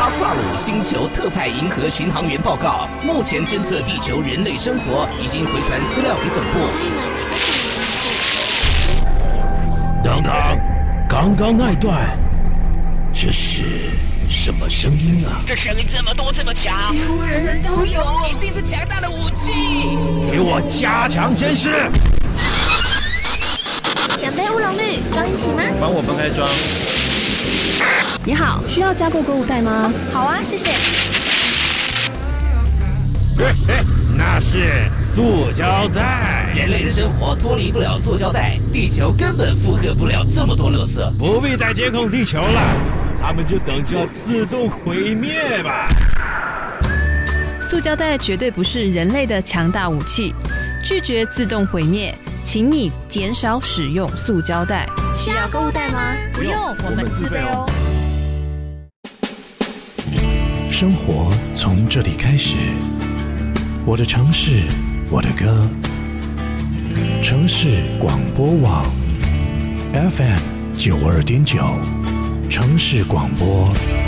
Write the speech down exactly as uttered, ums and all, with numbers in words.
拉萨鲁星球特派银河巡航员报告，目前侦测地球人类生活，已经回传资料给总部。 等等，刚刚那段，这是什么声音啊？ 这声音这么多这么强， 几乎人人都有，一定是强大的武器。 给我加强监视！ 两杯乌龙绿，装一起吗？ 帮我分开装。 你好，需要加购购物袋吗？好啊，谢谢。 嘿嘿，那是塑胶袋。 人类的生活脱离不了塑胶袋，地球根本负荷不了这么多垃圾。 不必再监控地球了，他们就等着自动毁灭吧。 塑胶袋绝对不是人类的强大武器，拒绝自动毁灭，请你减少使用塑胶袋。 需要购物袋吗？ 不用，我们自备哦。 生活从这里开始，我的城市，我的歌。城市广播网 F M 九二点九，城市广播。